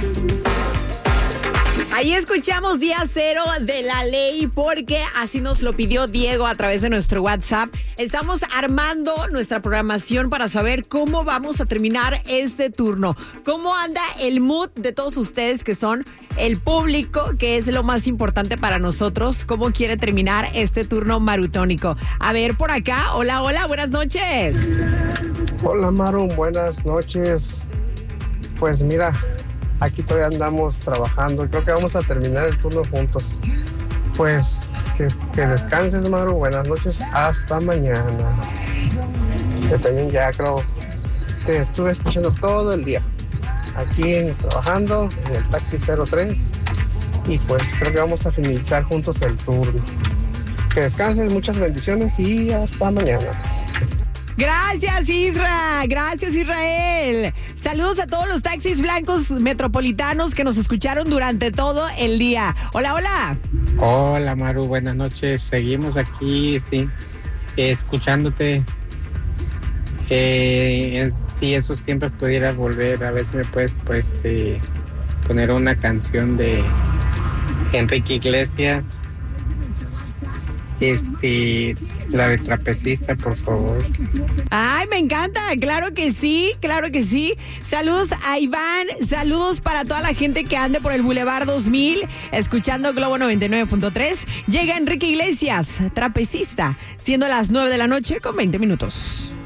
Ahí escuchamos Día Cero de La Ley porque así nos lo pidió Diego a través de nuestro WhatsApp. Estamos armando nuestra programación para saber cómo vamos a terminar este turno. ¿Cómo anda el mood de todos ustedes que son el público, que es lo más importante para nosotros? ¿Cómo quiere terminar este turno marutónico? A ver, por acá. Hola, hola, buenas noches. Hola, Maru, buenas noches. Pues mira, aquí todavía andamos trabajando. Creo que vamos a terminar el turno juntos. Pues que descanses, Maru. Buenas noches. Hasta mañana. Yo también ya creo te estuve escuchando todo el día. Aquí trabajando en el taxi 03. Y pues creo que vamos a finalizar juntos el turno. Que descanses, muchas bendiciones y hasta mañana. Gracias, Isra. Gracias, Israel. Saludos a todos los taxis blancos metropolitanos que nos escucharon durante todo el día. Hola, hola. Hola, Maru. Buenas noches. Seguimos aquí, sí, escuchándote. Si esos tiempos pudieras volver, a ver si me puedes poner una canción de Enrique Iglesias. La de Trapecista, por favor. Ay, me encanta, claro que sí, claro que sí. Saludos a Iván, saludos para toda la gente que ande por el Boulevard 2000, escuchando Globo 99.3. Llega Enrique Iglesias, Trapecista, siendo las 9 de la noche con 20 minutos.